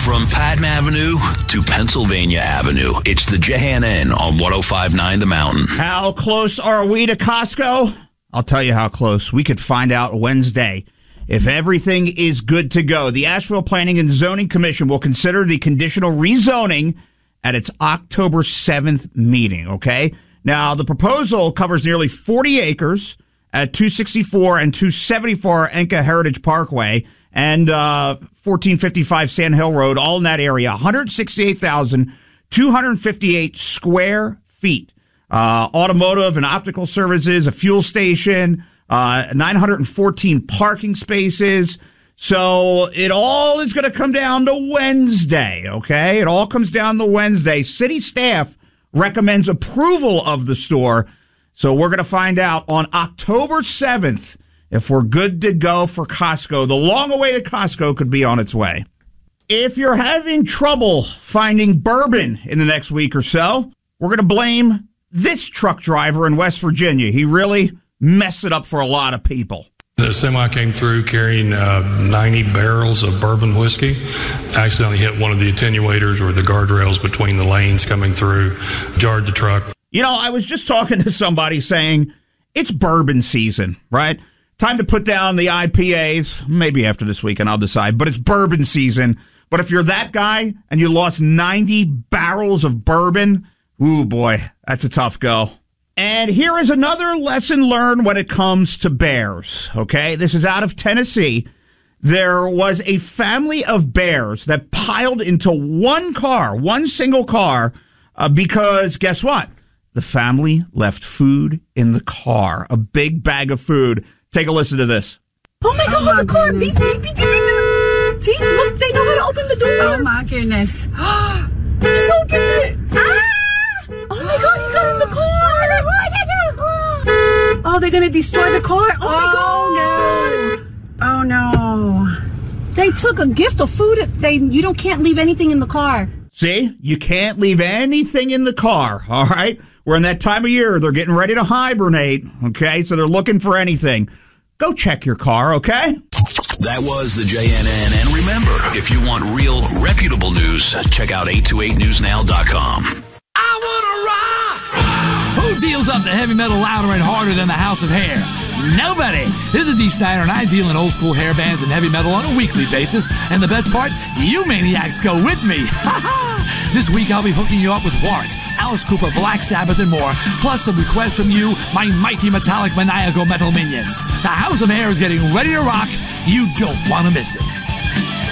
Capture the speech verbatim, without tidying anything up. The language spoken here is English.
From Patton Avenue to Pennsylvania Avenue, it's the J N N on one oh five point nine The Mountain. How close are we to Costco? I'll tell you how close. We could find out Wednesday if everything is good to go. The Asheville Planning and Zoning Commission will consider the conditional rezoning at its October seventh meeting, okay? Now, the proposal covers nearly forty acres at two sixty-four and two seventy-four Enka Heritage Parkway and uh, fourteen fifty-five Sand Hill Road, all in that area. one hundred sixty-eight thousand two hundred fifty-eight square feet. Uh, automotive and optical services, a fuel station, uh, nine hundred fourteen parking spaces. So it all is going to come down to Wednesday, okay? It all comes down to Wednesday. City staff recommends approval of the store. So we're going to find out on October seventh if we're good to go for Costco. The long-awaited Costco could be on its way. If you're having trouble finding bourbon in the next week or so, we're going to blame this truck driver in West Virginia. He really messed it up for a lot of people. The semi came through carrying uh, ninety barrels of bourbon whiskey. Accidentally hit one of the attenuators or the guardrails between the lanes coming through, jarred the truck. You know, I was just talking to somebody saying it's bourbon season, right? Time to put down the I P As. Maybe after this weekend I'll decide, but it's bourbon season. But if you're that guy and you lost ninety barrels of bourbon, ooh boy, that's a tough go. And here is another lesson learned when it comes to bears, okay? This is out of Tennessee. There was a family of bears that piled into one car, one single car, uh, because guess what? The family left food in the car, a big bag of food. Take a listen to this. Oh my God, the car beep, beep, beep, beep. See, look, they know how to open the door. Oh my goodness. He's opened it. Ah! Oh my God, he got in the car. Oh, they're going to destroy the car? Oh, Oh, my God. no. Oh, no. They took a gift of food. They You don't can't leave anything in the car. See, you can't leave anything in the car, all right? We're in that time of year. They're getting ready to hibernate, okay? So they're looking for anything. Go check your car, okay? That was the J N N. And remember, if you want real, reputable news, check out eight two eight news now dot com. I wanna rock! Who deals up the heavy metal louder and harder than the House of Hair? Nobody! This is Dee Snyder, and I deal in old school hair bands and heavy metal on a weekly basis. And the best part, you maniacs go with me. This week I'll be hooking you up with Warrant, Alice Cooper, Black Sabbath, and more. Plus some requests from you, my mighty metallic maniacal metal minions. The House of Hair is getting ready to rock. You don't want to miss it.